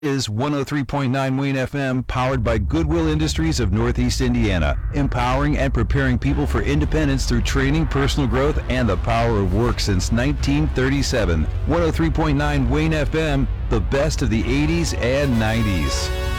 Is 103.9 Wayne FM, powered by Goodwill Industries of Northeast Indiana, empowering and preparing people for independence through training, personal growth, and the power of work since 1937. 103.9 Wayne FM, the best of the 80s and 90s.